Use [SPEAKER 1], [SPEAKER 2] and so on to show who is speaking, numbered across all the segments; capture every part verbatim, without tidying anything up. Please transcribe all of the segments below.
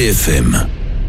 [SPEAKER 1] C F M,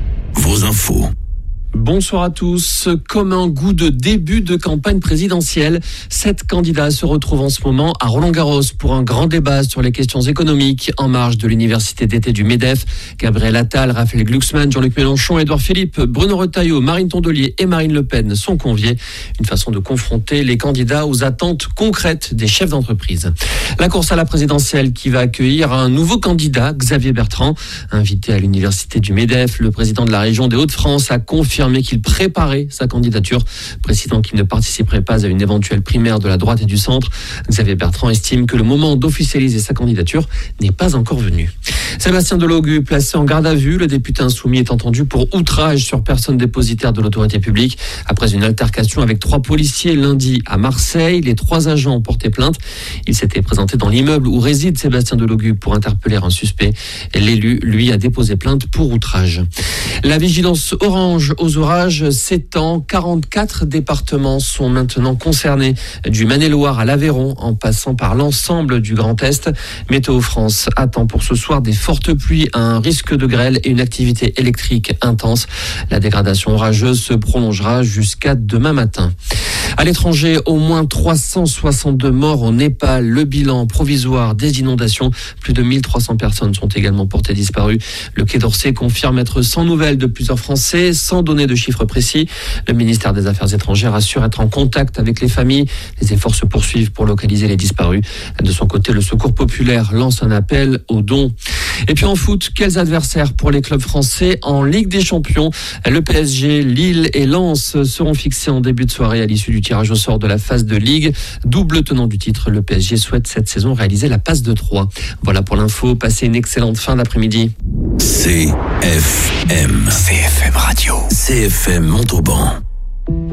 [SPEAKER 1] vos infos.
[SPEAKER 2] Bonsoir à tous. Comme un goût de début de campagne présidentielle, sept candidats se retrouvent en ce moment à Roland-Garros pour un grand débat sur les questions économiques en marge de l'université d'été du MEDEF. Gabriel Attal, Raphaël Glucksmann, Jean-Luc Mélenchon, Édouard Philippe, Bruno Retailleau, Marine Tondelier et Marine Le Pen sont conviés. Une façon de confronter les candidats aux attentes concrètes des chefs d'entreprise. La course à la présidentielle qui va accueillir un nouveau candidat, Xavier Bertrand. Invité à l'université du MEDEF, le président de la région des Hauts-de-France a confirmé qu'il préparait sa candidature, précisant qu'il ne participerait pas à une éventuelle primaire de la droite et du centre. Xavier Bertrand estime que le moment d'officialiser sa candidature n'est pas encore venu. Sébastien Delogu, placé en garde à vue, le député insoumis est entendu pour outrage sur personne dépositaire de l'autorité publique. Après une altercation avec trois policiers lundi à Marseille, les trois agents ont porté plainte. Il s'était présenté dans l'immeuble où réside Sébastien Delogu pour interpeller un suspect. L'élu, lui, a déposé plainte pour outrage. La vigilance orange aux orages s'étend. quarante-quatre départements sont maintenant concernés, du Maine-et-Loire à l'Aveyron, en passant par l'ensemble du Grand Est. Météo France attend pour ce soir des fortes pluies, un risque de grêle et une activité électrique intense. La dégradation orageuse se prolongera jusqu'à demain matin. À l'étranger, au moins trois cent soixante-deux morts au Népal. Le bilan provisoire des inondations, plus de mille trois cents personnes sont également portées disparues. Le Quai d'Orsay confirme être sans nouvelles de plusieurs Français, sans donner de chiffres précis. Le ministère des Affaires étrangères assure être en contact avec les familles. Les efforts se poursuivent pour localiser les disparus. De son côté, le Secours populaire lance un appel aux dons. Et puis en foot, quels adversaires pour les clubs français en Ligue des Champions? Le P S G, Lille et Lens seront fixés en début de soirée à l'issue du tirage au sort de la phase de Ligue. Double tenant du titre, le P S G souhaite cette saison réaliser la passe de trois. Voilà pour l'info, passez une excellente fin d'après-midi.
[SPEAKER 1] C F M. C F M Radio. C F M Montauban.